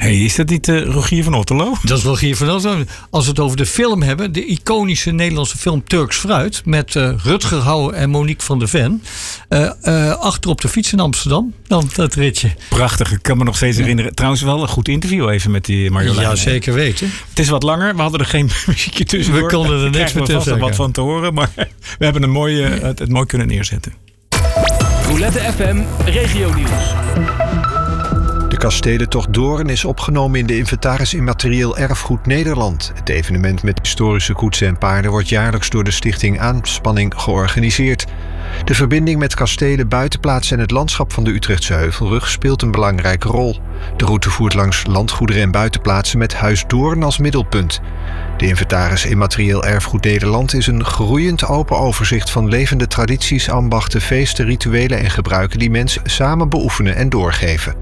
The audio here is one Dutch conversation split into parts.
Hey, is dat niet Rogier van Otterlo? Dat is Rogier van Otterlo. Als we het over de film hebben, de iconische Nederlandse film Turks Fruit met Rutger Hauer en Monique van der Ven. Achter op de fiets in Amsterdam, dan dat ritje. Prachtig, ik kan me nog steeds herinneren. Trouwens wel een goed interview even met die Marjolein. Ja, zeker weten. Het is wat langer, we hadden er geen muziekje tussen. We konden er niks meer tussen zeggen. Wat van te horen, maar we hebben het mooi kunnen neerzetten. Roulette FM Regionieuws. De kastelentocht Doorn is opgenomen in de inventaris Immaterieel Erfgoed Nederland. Het evenement met historische koetsen en paarden wordt jaarlijks door de stichting Aanspanning georganiseerd. De verbinding met kastelen, buitenplaatsen en het landschap van de Utrechtse Heuvelrug speelt een belangrijke rol. De route voert langs landgoederen en buitenplaatsen met Huis Doorn als middelpunt. De inventaris Immaterieel Erfgoed Nederland is een groeiend open overzicht van levende tradities, ambachten, feesten, rituelen en gebruiken die mensen samen beoefenen en doorgeven.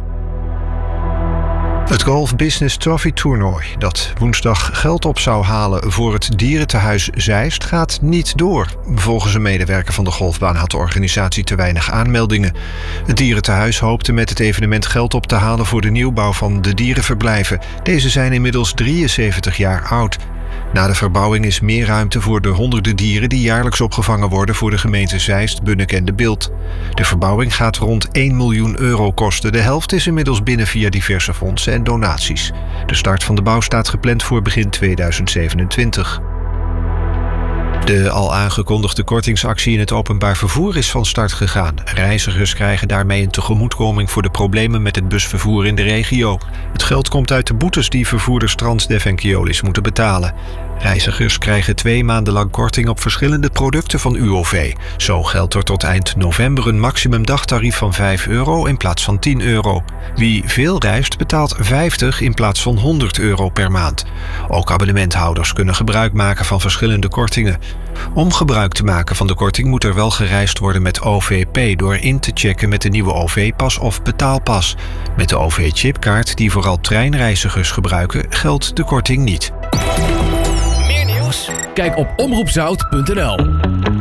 Het Golf Business Trophy toernooi, dat woensdag geld op zou halen voor het dierentehuis Zeist, gaat niet door. Volgens een medewerker van de golfbaan had de organisatie te weinig aanmeldingen. Het dierentehuis hoopte met het evenement geld op te halen voor de nieuwbouw van de dierenverblijven. Deze zijn inmiddels 73 jaar oud. Na de verbouwing is meer ruimte voor de honderden dieren die jaarlijks opgevangen worden voor de gemeente Zeist, Bunnik en De Bilt. De verbouwing gaat rond 1 miljoen euro kosten. De helft is inmiddels binnen via diverse fondsen en donaties. De start van de bouw staat gepland voor begin 2027. De al aangekondigde kortingsactie in het openbaar vervoer is van start gegaan. Reizigers krijgen daarmee een tegemoetkoming voor de problemen met het busvervoer in de regio. Het geld komt uit de boetes die vervoerders Transdev en Keolis moeten betalen. Reizigers krijgen 2 maanden lang korting op verschillende producten van UOV. Zo geldt er tot eind november een maximumdagtarief van €5 in plaats van €10. Wie veel reist betaalt 50 in plaats van €100 per maand. Ook abonnementhouders kunnen gebruik maken van verschillende kortingen. Om gebruik te maken van de korting moet er wel gereisd worden met OVP door in te checken met de nieuwe OV-pas of betaalpas. Met de OV-chipkaart, die vooral treinreizigers gebruiken, geldt de korting niet. Meer nieuws? Kijk op omroepzout.nl.